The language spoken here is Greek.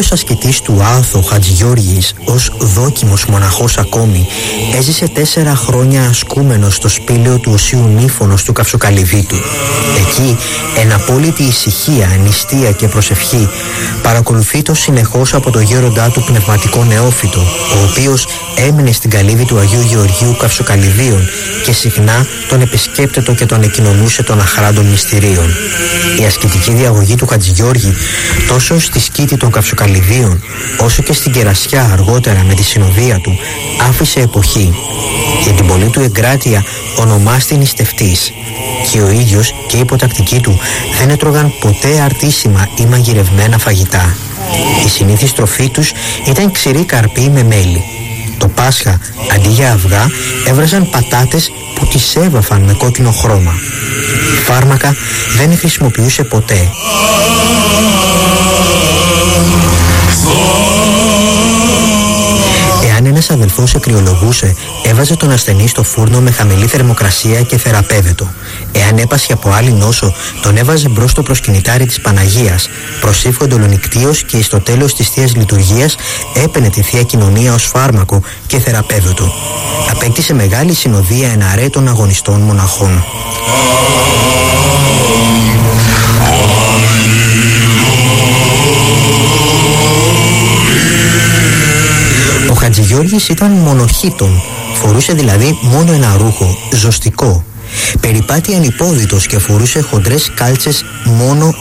μεγάλος ασκητής του Άθο Χατζηγιώργης, ως δόκιμος μοναχός ακόμη, έζησε 4 χρόνια ασκούμενος στο σπήλαιο του Οσίου Νύφωνος του Καυσοκαλυβίτου. Εκεί, εν απόλυτη ησυχία, νηστεία και προσευχή, παρακολουθεί το συνεχώς από το γέροντά του πνευματικό νεόφυτο, ο οποίος έμεινε στην καλύβη του Αγίου Γεωργίου Καυσοκαλυβίων και συχνά τον επισκέπτετο και τον εκοινωνούσε των αχράντων μυστηρίων. Η ασκητική διαγωγή του Χατζηγιώργη, τόσο στη σκήτη των Καυσοκαλυβίων, όσο και στην Κερασιά αργότερα με τη συνοδεία του, άφησε εποχή. Για την πολλή του εγκράτεια ονομάστη νηστευτής, και ο ίδιος και οι υποτακτικοί του δεν έτρωγαν ποτέ αρτίσιμα ή μαγειρευμένα φαγητά. Η συνήθις τροφή τους ήταν ξηρή καρπή με μέλι. Το Πάσχα, αντί για αυγά, έβραζαν πατάτες που τις έβαφαν με κόκκινο χρώμα. Φάρμακα δεν χρησιμοποιούσε ποτέ. Εάν ένας αδελφός εκρυολογούσε, έβαζε τον ασθενή στο φούρνο με χαμηλή θερμοκρασία και θεραπεύετο. Εάν έπασχε από άλλη νόσο, τον έβαζε μπρος στο προσκυνητάρι της Παναγίας, προσήφχονται ολονικτίως και στο τέλος της Θείας Λειτουργίας έπαινε τη Θεία Κοινωνία ως φάρμακο και θεραπεύετο. Απέκτησε μεγάλη συνοδεία εν αρέτων αγωνιστών μοναχών. Ο Χατζηγιώργης ήταν μονοχήτων, φορούσε δηλαδή μόνο ένα ρούχο, ζωστικό. Περιπάτει ανυπόδητος και φορούσε χοντρές κάλτσες μόνο